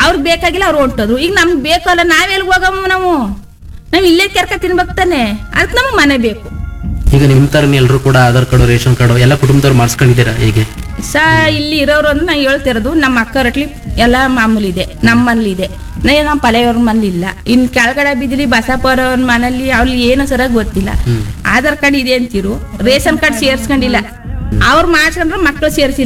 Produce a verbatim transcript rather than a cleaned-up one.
ಅವ್ರಿಗೆ ಬೇಕಾಗಿಲ್ಲ ಅವ್ರು ಹೊಂಟೋದ್ರು. ಈಗ ನಮ್ಗೆ ಬೇಕಲ್ಲ, ನಾವೆಲ್ಲಿ ಹೋಗಮ್ಮ ನಾವು ನಾವ್ ಇಲ್ಲೇ ಕೆರ್ಕ ತಿನ್ಬೇಕು ತಾನೆ, ಅದಕ್ಕೆ ನಮ್ಗೆ ಮನೆ ಬೇಕು. ಈಗ ನಿಮ್ ತರನೇ ಎಲ್ಲರೂ ಕೂಡ ಆಧಾರ್ ಕಾರ್ಡು ರೇಷನ್ ಕಾರ್ಡು ಎಲ್ಲ ಕುಟುಂಬದವ್ರು ಮಾಡಿಸ್ಕೊಂಡಿದ್ದೀರಾ ಹೇಗೆ? ಸಾ ಇಲ್ಲಿ ಇರೋರು ಅಂದ್ರೆ ನಾ ಹೇಳ್ತಿರೋದು ನಮ್ಮ ಅಕ್ಕ ರಟ್ಲಿ ಎಲ್ಲ ಮಾಮೂಲಿ ಇದೆ, ನಮ್ಮ ಮನೇಲಿ ಇದೆ, ನಮ್ಮ ಪಲೆಯವ್ರ ಮನೇಲಿ ಇಲ್ಲ. ಇನ್ ಕೆಳಗಡೆ ಬಿದ್ದಿಲಿ ಬಸಪ್ಪವ್ರ ಮನೇಲಿ ಅವ್ಲಿ ಏನು ಸರಿಯಾಗಿ ಗೊತ್ತಿಲ್ಲ. ಆಧಾರ್ ಕಾರ್ಡ್ ಇದೆ ಅಂತಿರು, ರೇಷನ್ ಕಾರ್ಡ್ ಸೇರ್ಸ್ಕೊಂಡಿಲ್ಲ, ಅವ್ರು ಮಾಡ್ಸ್ಕೊಂಡ್ರೆ ಮಕ್ಳು ಸೇರ್ಸಿಲ್ಲ.